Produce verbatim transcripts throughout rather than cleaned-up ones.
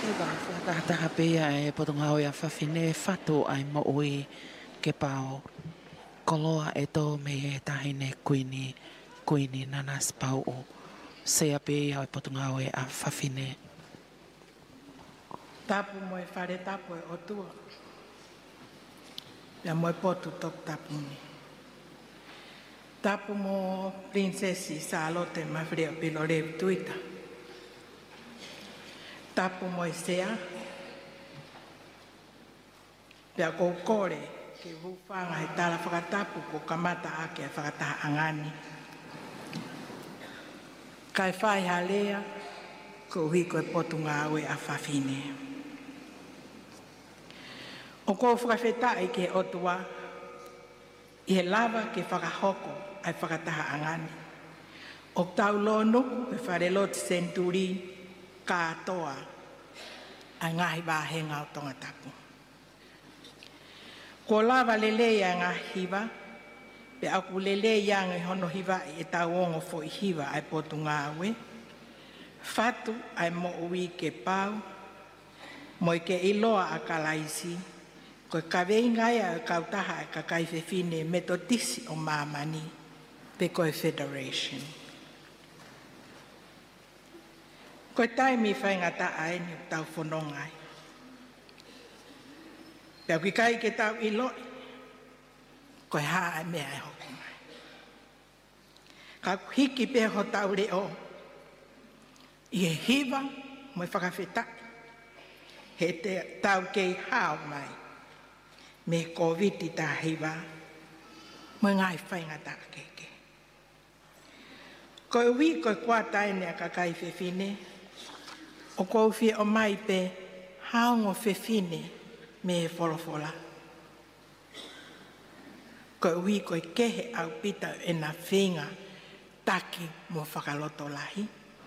Tahataha pia e potongau ia whawhine whatu ai mo ui ke pao. Koloa e tō me e tahine kuini, kuini nanas pau o. Sea pia e potongau e a whawhine. Tapu mo e whare tapu e otua. Pia mo e potu tok tapu ni. Tapu mo princesi sa alote mawhrea pilo reu tuita. Tapu mo e sea. Pia kou kore ke whanga he tala whakatapu ko kamata ake a whakataha angani. Kai whai halea ko hiko e potunga aue a whawhine. O kou whakawhetai ke otua i he lava ke whakahoko ai whakataha angani. O tau lonu e whareloti senturi kātoa ai ngahi wāhenga o tonga tapu. Ko lava lelea ngā hiva, pe aku lelea ngā hono hiva e tau ongo fo i hiva ai potu ngā aue. Fatu ai mo ui ke pau, mo i ke iloa a kalaisi, ko ka vei ngai a kautaha e ka kaifewhine metodisi o mamani, pe ko e federation. Ko e taimi whaingata ai ni tau whanongai. Pea kui kai ke tau iloi, koe haa mea e hoko mai. Ka hiki pe ho tau reo, i he hiva mo e whakawheta, he te tau kei hao mai, me koviti tā hiva, mo ngai whaingata keke. Koe ui koe kua taine a kakai whewhine, o kou whie o mai pe haongo whewhine, me e wholofola. Koe ui koe kehe au pita e na whinga taki mo whakaloto lahi.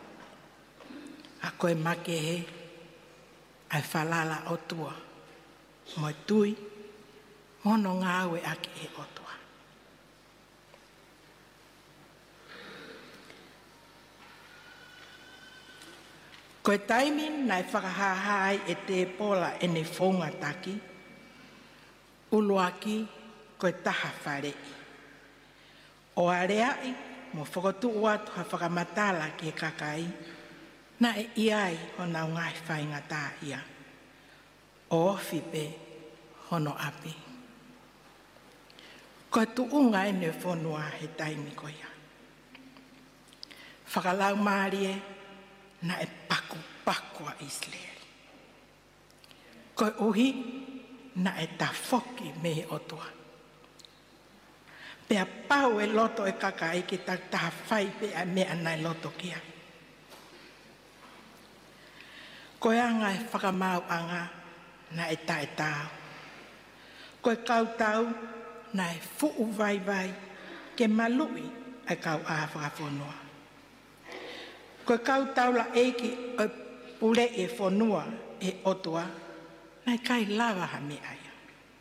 A koe makehe ai whalala o tua. Mo tui, mono ngāwe aki e o tua. Koe taimi nai whakahahai e te pola e ne whaunga taki, uluaki koe taha whare. O areai mo whakotu uatu ha whakamatala ki e kakai, na e iai hona ngai whainga tā ia. O ofipe hono api. Koe tu unga e ne whonua he taimi koia. Whakalau maarie, na e paku pakua Israeli. Koe uhi na e ta foki me otua. Pea pau e loto e kaka i ki ta taha whai pe a mea nai loto kia. Koe anga e whakamau anga na e ta e tau. Koe kau tau na e fuu vai vai ke malui e kau a whakafonua. Koe kau taula eiki o pule e whanua e otua, nai kai lava ha me aia.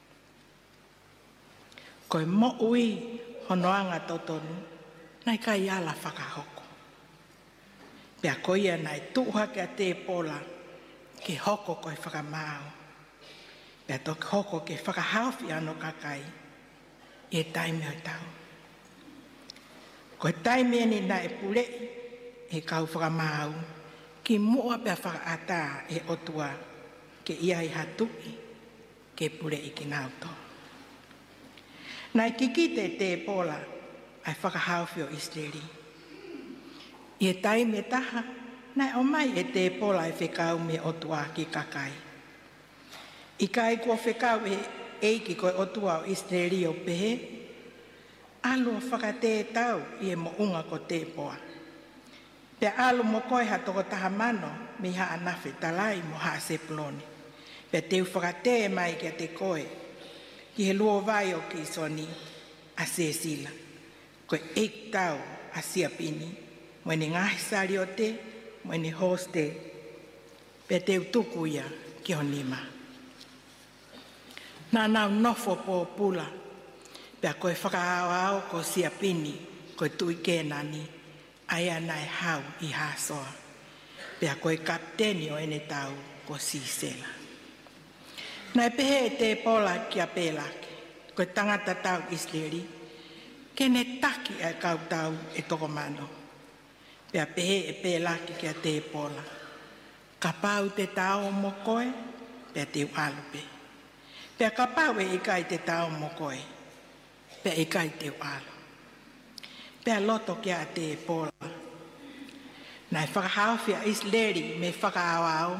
Koe mo ui honoanga totonu, nai kai ala whakahoko. Pea koia nai tuha ke a te pola, ke hoko koe whakamau. Pea toki hoko ke whakahawhi ano kakai, e taime o tau. Koe taime ni nai pule e kau whakamau, ki mua pia whakaata e otua, ke ia i hatui, ke pure i ki nauto. Nai kikite te pola, ai whakahauwhio Israeli. I e tai me taha, nai o mai e te pola e whekau me otua ki kakai. I kai kua whekau e eiki koe otua o Israeli o pehe, alua whakate tau i e mo unga ko te poa. Pea alu mo koe ha toko taha mano, mi ha anawhi talai mo ha seploni. Pea teu whakate mai kia te koe, ki he luo vai o ki soni, a se sila. Koe eik tau a siapini, mo ni ngahi sari o te, mo ni hoste, pea teu tuku ia ki o nima. Nā nau nofo po pula, pea koe whakaao au ko siapini, koe tui kēnani, ai ana e hau i hasoa. pea koe kapteni o ene tau ko sisela. Nai pehe e te pola kia pelake, koe tangata tau Israeli, ke ne taki ai kau tau e toko mano. Pea pehe e pelake kia te pola. Ka pau te tau mo koe, pea te ualupe. Pea ka pau e ikai te tau mo koe, pea ikai te ualu. Pea loto kia te pola. Nai whakahawhia Israeli me whakaawao,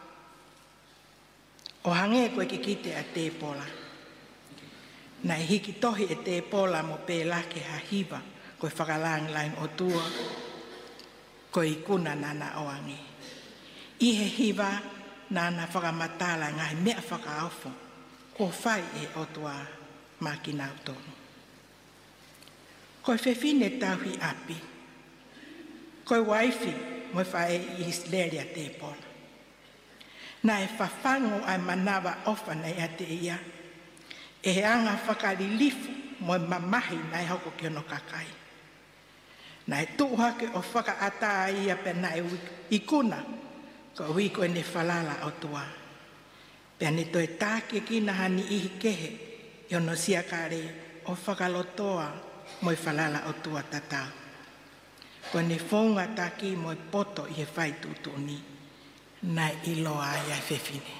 o hange koe ki kite a te pola. Nai hiki tohi e te pola mo pelake ha hiva, koe whakalang lain o tua, koe ikuna nana o ange. Ihe hiva nana whakamatala ngai mea whakaawho, ko whai e o tua makinau tonu. Koe whewhine tauhi api, koe waifi mo whae i Israeli a te pola. Nai whawhango ai manawa ofa nei a te ia, e he anga whakarilifu mo mamahi nai hoko ki ono kakai. Nai tuuhake o whakaata ia pe nai ikuna, ko wiko e ne whalala o tua. Pea ni toi tāke kina hani ihi kehe, i ono siakare o whakalotoa mo i whalala o tua tatau. Ko ne whonga taki mo i poto i he whai tutuni, nai iloa ai ai whewhine.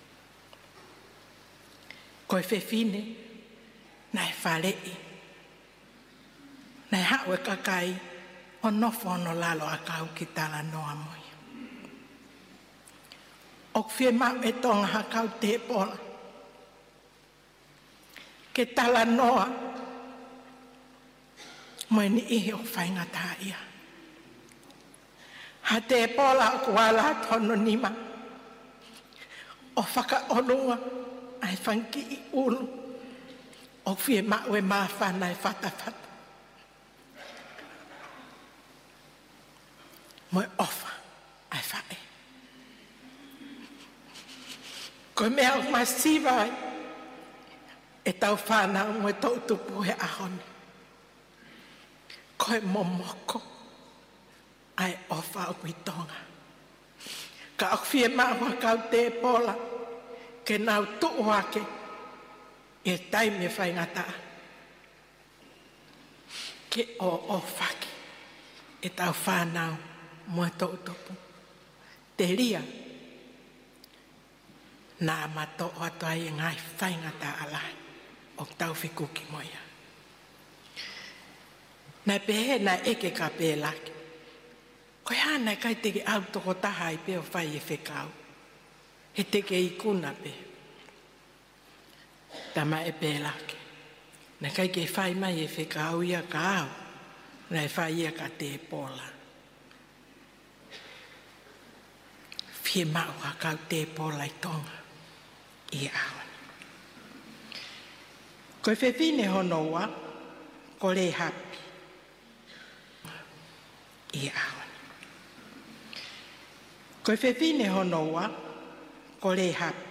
Ko i whewhine, nai wharei, nai hau e kakai, o nofo ono lalo a kau ki tala noa moi. O whie mau e tonga ha kau te pola. Ke tala noa, moi ni ihi o whainga tā ia. Ha te pola o kuala tono nima. O whaka onua, ai whanki i ulu. O whie mau e maa whanai whata whata. Moi ofa, ai whae. Koe mea o masiwai, e tau whanau mo e tau tupu he ahoni. Koe momoko, ai ofa o kuitonga. Ka o whie maua kau te pola, ke nau tuu wake, e taimi e whaingata. Ke o o whaki, e tau whanau mo e tau tupu. Te ria, nā mato o atuai e ngai whaingata alai, o tau whikuki moia. Nai pehe nai eke ka pēlaki. Koe hānai kai teke au toko taha i peo whai e whekau. He teke i kuna pe. Tama e pēlaki. Nai kai ke whai mai e whekau ia ka au. Nai whai ia ka te pola. Whie mau ha kau te pola i tonga. I awan. Koe whewhine honoa, ko le hapi. I awan. Koe whewhine honoa, ko le hapi.